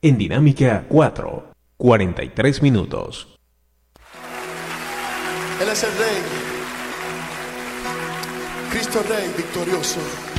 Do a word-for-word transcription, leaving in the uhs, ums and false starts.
En Dinámica cuatro, cuarenta y tres minutos. Él es el Rey, Cristo Rey victorioso.